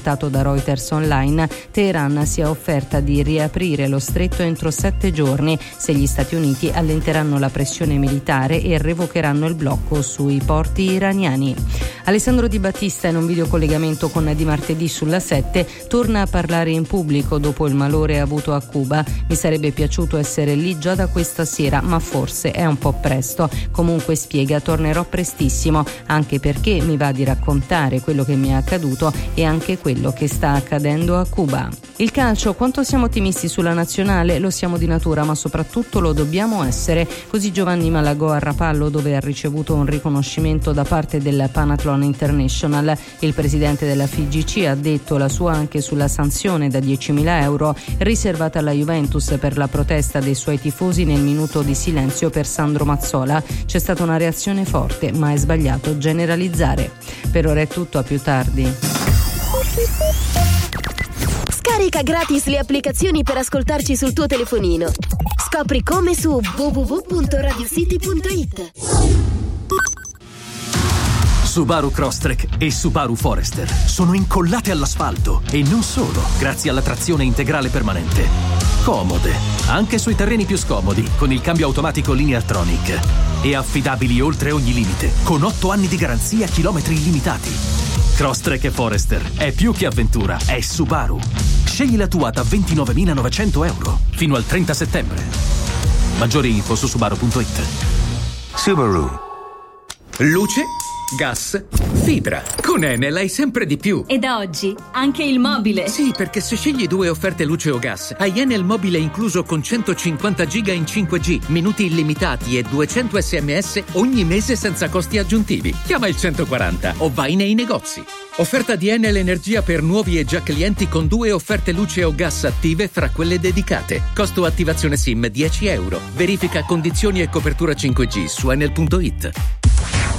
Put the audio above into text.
riportato da Reuters Online, Teheran si è offerta di riaprire lo stretto entro 7 giorni se gli Stati Uniti allenteranno la pressione militare e revocheranno il blocco sui porti iraniani. Alessandro Di Battista, in un videocollegamento con Di Martedì sulla 7, torna a parlare in pubblico dopo il malore avuto a Cuba. Mi sarebbe piaciuto essere lì già da questa sera, ma forse è un po' presto. Comunque, spiega, tornerò prestissimo, anche perché mi va di raccontare quello che mi è accaduto e anche quello che sta accadendo a Cuba. Il calcio, quanto siamo ottimisti sulla nazionale? Lo siamo di natura, ma soprattutto lo dobbiamo essere. Così Giovanni Malagò a Rapallo, dove ha ricevuto un riconoscimento da parte del Panathlon International. Il presidente della FIGC ha detto la sua anche sulla sanzione da 10.000 euro riservata alla Juventus per la protesta dei suoi tifosi nel minuto di silenzio per Sandro Mazzola. C'è stata una reazione forte, ma è sbagliato generalizzare. Per ora è tutto, a più tardi. Scarica gratis le applicazioni per ascoltarci sul tuo telefonino. Scopri come su www.radiocity.it. Subaru Crosstrek e Subaru Forester sono incollate all'asfalto e non solo, grazie alla trazione integrale permanente. Comode, anche sui terreni più scomodi, con il cambio automatico Lineartronic. E affidabili oltre ogni limite, con 8 anni di garanzia, chilometri illimitati. Crosstrek e Forester è più che avventura, è Subaru. Scegli la tua da 29.900 euro fino al 30 settembre. Maggiori info su subaru.it. Subaru. Luce, gas, fibra. Con Enel hai sempre di più. E da oggi anche il mobile. Sì, perché se scegli 2 offerte luce o gas, hai Enel mobile incluso con 150 giga in 5G, minuti illimitati e 200 SMS ogni mese senza costi aggiuntivi. Chiama il 140 o vai nei negozi. Offerta di Enel Energia per nuovi e già clienti con 2 offerte luce o gas attive fra quelle dedicate. Costo attivazione SIM 10 euro. Verifica condizioni e copertura 5G su enel.it.